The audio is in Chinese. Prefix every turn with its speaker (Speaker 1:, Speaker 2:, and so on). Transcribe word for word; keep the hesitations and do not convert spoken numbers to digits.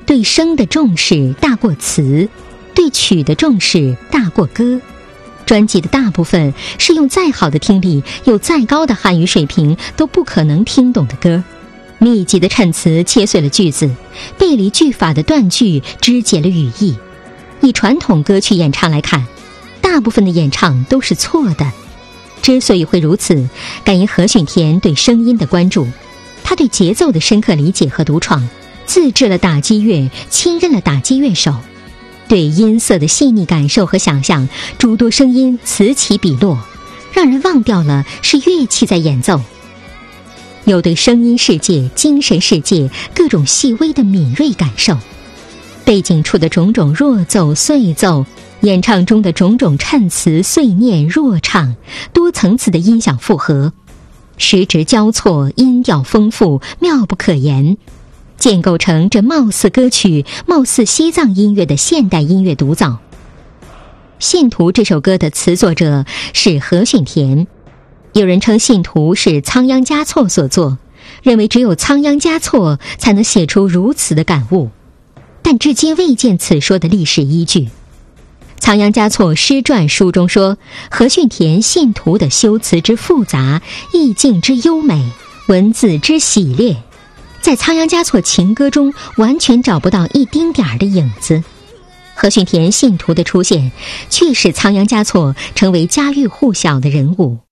Speaker 1: 对声的重视大过词，对曲的重视大过歌。专辑的大部分是用再好的听力，有再高的汉语水平都不可能听懂的歌。密集的衬词切碎了句子，背离句法的断句肢解了语义。以传统歌曲演唱来看，大部分的演唱都是错的。之所以会如此，感因何训田对声音的关注，他对节奏的深刻理解和独创，自制了打击乐，亲任了打击乐手，对音色的细腻感受和想象，诸多声音此起彼落，让人忘掉了是乐器在演奏。有对声音世界、精神世界各种细微的敏锐感受，背景处的种种弱奏、碎奏，演唱中的种种衬词、碎念、弱唱，多层次的音响复合，时值交错，音调丰富，妙不可言，建构成这貌似歌曲、貌似西藏音乐的现代音乐独造。《信徒》这首歌的词作者是何训田，有人称《信徒》是仓央嘉措所作，认为只有仓央嘉措才能写出如此的感悟，但至今未见此说的历史依据。仓央嘉措诗传书中说，何训田《信徒》的修辞之复杂，意境之优美，文字之洗练，在仓央嘉措情歌中完全找不到一丁点儿的影子。何训田《信徒》的出现，却使仓央嘉措成为家喻户晓的人物。